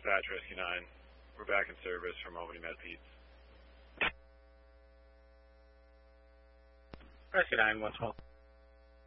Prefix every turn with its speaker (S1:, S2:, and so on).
S1: Dispatch, Rescue 9. We're back in service from Albany Med Pete's.
S2: Rescue 9, 112.